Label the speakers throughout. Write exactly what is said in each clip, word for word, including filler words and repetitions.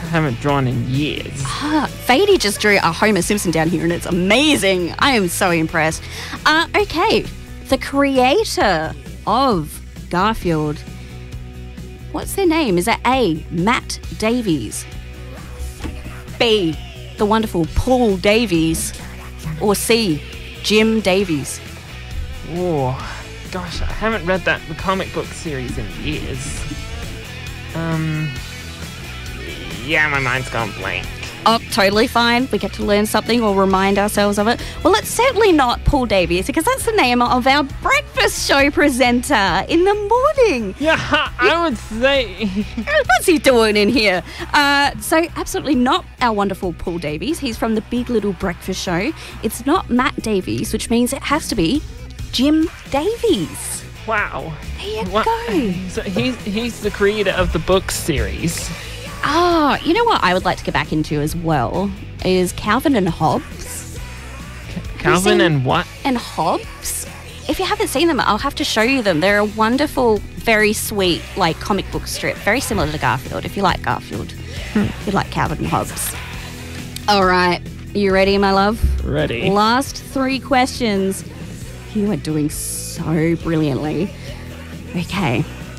Speaker 1: haven't drawn in years.
Speaker 2: Ah, Fady just drew a Homer Simpson down here and it's amazing. I am so impressed. Uh, okay, the creator of Garfield, what's their name? Is it A, Matt Davies, B, the wonderful Paul Davies, or C, Jim Davies?
Speaker 1: Oh, gosh, I haven't read that the comic book series in years. Um, yeah, my mind's gone blank.
Speaker 2: Oh, totally fine. We get to learn something or remind ourselves of it. Well, it's certainly not Paul Davies because that's the name of our breakfast show presenter in the morning.
Speaker 1: Yeah, I would say...
Speaker 2: What's he doing in here? Uh, so, absolutely not our wonderful Paul Davies. He's from the Big Little Breakfast Show. It's not Matt Davies, which means it has to be Jim Davies.
Speaker 1: Wow.
Speaker 2: There you
Speaker 1: What?
Speaker 2: go.
Speaker 1: So he's, he's the creator of the book series.
Speaker 2: Oh, you know what I would like to get back into as well is Calvin and Hobbes.
Speaker 1: Calvin
Speaker 2: seen-
Speaker 1: and what?
Speaker 2: And Hobbes. If you haven't seen them, I'll have to show you them. They're a wonderful, very sweet, like, comic book strip. Very similar to Garfield, if you like Garfield.
Speaker 1: Hmm.
Speaker 2: If you like Calvin and Hobbes. All right. You ready, my love?
Speaker 1: Ready.
Speaker 2: Last three questions. You are doing so brilliantly. Okay.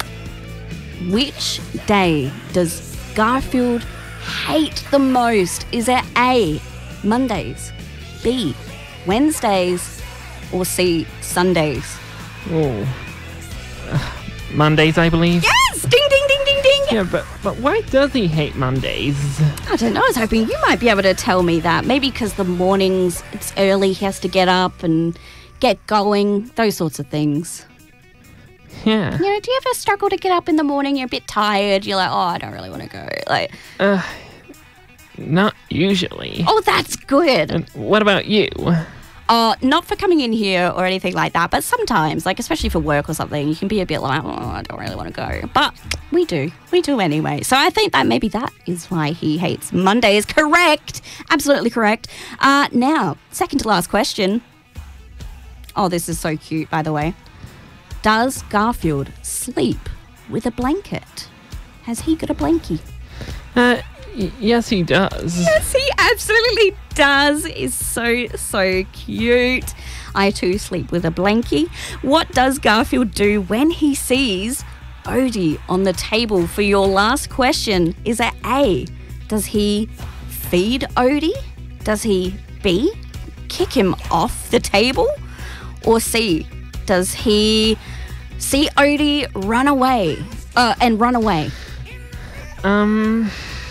Speaker 2: Which day does Garfield hate the most? Is it A, Mondays, B, Wednesdays, or C, Sundays?
Speaker 1: Oh. Uh, Mondays, I believe.
Speaker 2: Yes! Ding, ding, ding, ding, ding!
Speaker 1: Yeah, but, but why does he hate Mondays?
Speaker 2: I don't know. I was hoping you might be able to tell me that. Maybe because the mornings, it's early, he has to get up and get going, those sorts of things.
Speaker 1: Yeah.
Speaker 2: You know, do you ever struggle to get up in the morning? You're a bit tired. You're like, oh, I don't really want to go. Like,
Speaker 1: Uh, not usually.
Speaker 2: oh, that's good.
Speaker 1: And what about you?
Speaker 2: Uh, not for coming in here or anything like that, but sometimes, like, especially for work or something, you can be a bit like, oh, I don't really want to go. But we do. We do anyway. So I think that maybe that is why he hates Mondays. Correct. Absolutely correct. Uh, now, second to last question. Oh, this is so cute, by the way. Does Garfield sleep with a blanket? Has he got a blankie?
Speaker 1: Uh, y- yes, he does.
Speaker 2: Yes, he absolutely does. It's so, so cute. I too sleep with a blankie. What does Garfield do when he sees Odie on the table? For your last question, is it A, does he feed Odie? Does he B, kick him off the table? Or C, does he see Odie run away uh, and run away?
Speaker 1: Um.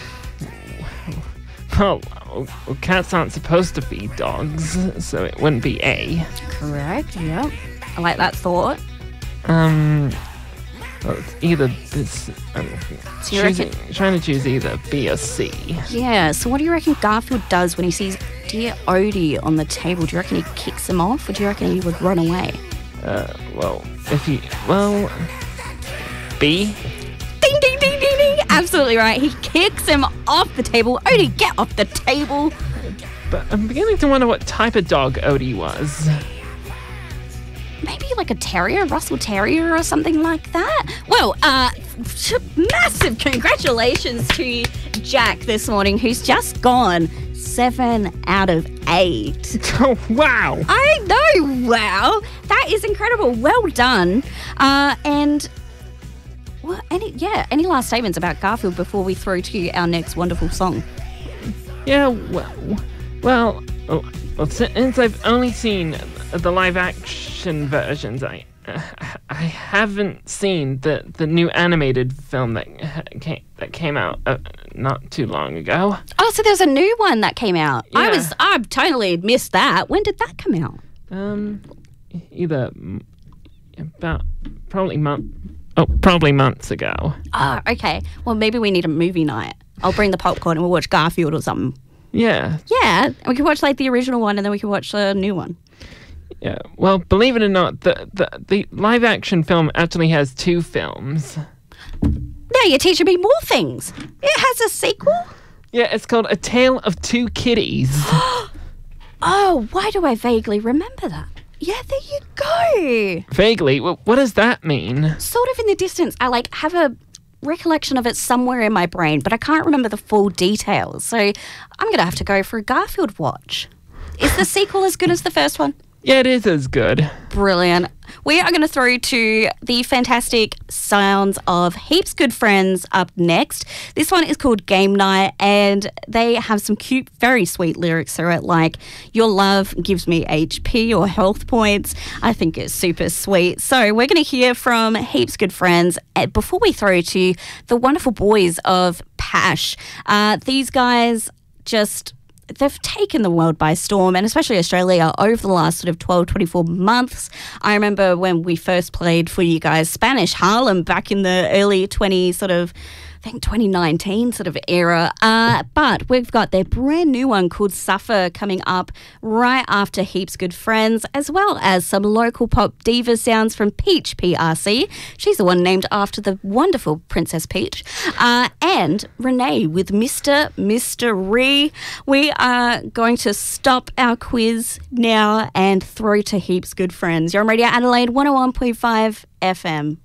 Speaker 1: Well, well, cats aren't supposed to feed dogs, so it wouldn't be A.
Speaker 2: Correct, yep. I like that thought.
Speaker 1: Um. Well, it's either this. Um,
Speaker 2: So you
Speaker 1: choosing,
Speaker 2: reckon-
Speaker 1: trying to choose either B or C.
Speaker 2: Yeah, so what do you reckon Garfield does when he sees dear Odie on the table? Do you reckon he kicks him off or do you reckon he would run away?
Speaker 1: Uh, well, if he. Well. B?
Speaker 2: Ding, ding, ding, ding, ding. Absolutely right. He kicks him off the table. Odie, get off the table.
Speaker 1: But I'm beginning to wonder what type of dog Odie was.
Speaker 2: Maybe like a terrier, Russell Terrier or something like that. Well, uh, massive congratulations to Jack this morning, who's just gone seven out of eight.
Speaker 1: Oh, wow!
Speaker 2: I know, wow. That is incredible. Well done. Uh, and, well, any, yeah, any last statements about Garfield before we throw to our next wonderful song?
Speaker 1: Yeah, well, well, oh, well since I've only seen the live-action versions, I uh, I haven't seen the, the new animated film that came, that came out uh, not too long ago.
Speaker 2: Oh, so there's a new one that came out. I
Speaker 1: Yeah.
Speaker 2: was, I totally missed that. When did that come out?
Speaker 1: Um, either mm, about probably month. Oh, probably months ago.
Speaker 2: Oh, okay. Well, maybe we need a movie night. I'll bring the popcorn and we'll watch Garfield or something.
Speaker 1: Yeah,
Speaker 2: Yeah, and we can watch like the original one and then we can watch the new one.
Speaker 1: yeah. Well, believe it or not, the the, the live-action film actually has two films.
Speaker 2: Now you're teaching me more things. It has a sequel?
Speaker 1: Yeah, it's called A Tale of Two Kitties.
Speaker 2: Oh, why do I vaguely remember that? Yeah, there you go.
Speaker 1: Vaguely, wh- what does that mean?
Speaker 2: Sort of in the distance, I like have a recollection of it somewhere in my brain, but I can't remember the full details. So I'm going to have to go for a Garfield watch. Is the sequel as good as the first one?
Speaker 1: Yeah, it is as good.
Speaker 2: Brilliant. We are going to throw to the fantastic sounds of Heaps Good Friends up next. This one is called Game Night, and they have some cute, very sweet lyrics through it, like, your love gives me H P or health points. I think it's super sweet. So we're going to hear from Heaps Good Friends before we throw to the wonderful boys of Pash. Uh, these guys just... they've taken the world by storm, and especially Australia, over the last sort of twelve, twenty-four months. I remember when we first played for you guys Spanish Harlem back in the early twenty sort of, I think twenty nineteen sort of era. Uh, but we've got their brand new one called Suffer coming up right after Heaps Good Friends, as well as some local pop diva sounds from Peach P R C. She's the one named after the wonderful Princess Peach. Uh, and Renee with Mister Mystery. We are going to stop our quiz now and throw to Heaps Good Friends. You're on Radio Adelaide one oh one point five F M.